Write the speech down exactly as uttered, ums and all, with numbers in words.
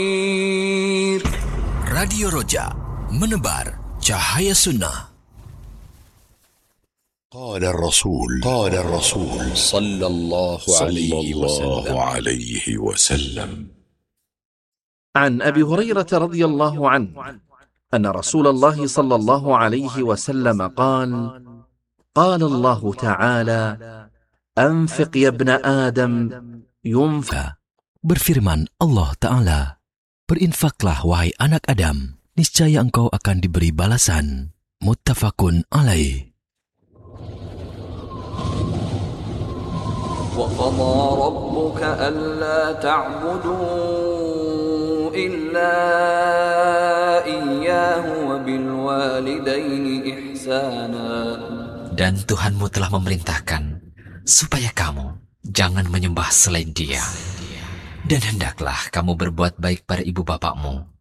Radio Roja, menebar cahaya sunnah. قال الرسول قال الرسول صلى الله عليه وسلم عليه وسلم عن أبي هريرة رضي الله عنه أن رسول الله صلى الله عليه وسلم قال: قال الله تعالى: أنفق يا ابن آدم ينفق. Berfirman Allah Ta'ala, berinfaklah wahai anak Adam, niscaya engkau akan diberi balasan. Muttafaqun alaih. وَقَضَى رَبُّكَ أَلَّا تَعْبُدُوا إِلَّا إِيَّاهُ وَبِالْوَالِدَيْنِ إِحْسَانًا. Dan Tuhanmu telah memerintahkan supaya kamu jangan menyembah selain Dia. Dan hendaklah kamu berbuat baik pada ibu bapakmu